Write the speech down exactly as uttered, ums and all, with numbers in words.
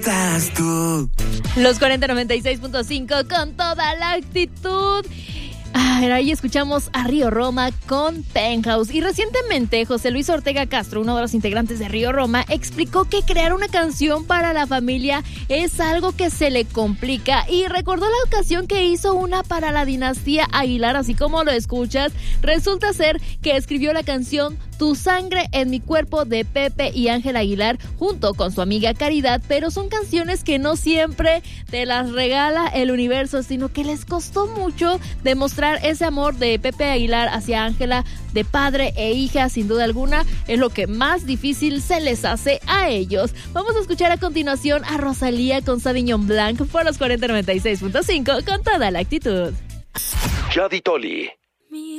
Estás tú. Los cuarenta noventa y seis punto cinco con toda la actitud. Ah, ahí escuchamos a Río Roma con Penthouse. Y recientemente José Luis Ortega Castro, uno de los integrantes de Río Roma, explicó que crear una canción para la familia es algo que se le complica y recordó la ocasión que hizo una para la dinastía Aguilar, así como lo escuchas. Resulta ser que escribió la canción Tu sangre en mi cuerpo de Pepe y Ángel Aguilar junto con su amiga Caridad, pero son canciones que no siempre te las regala el universo, sino que les costó mucho demostrar ese amor de Pepe Aguilar hacia Ángela, de padre e hija. Sin duda alguna es lo que más difícil se les hace a ellos. Vamos a escuchar a continuación a Rosalía con Sauvignon Blanc por los cuarenta noventa y seis punto cinco con toda la actitud. Yadi Toli.